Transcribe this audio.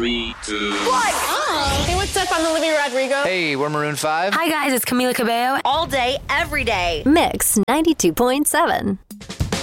3, 2. Hey, what's up? I'm Olivia Rodrigo. Hey, we're Maroon 5. Hi guys, it's Camila Cabello. All day, every day. Mix 92.7.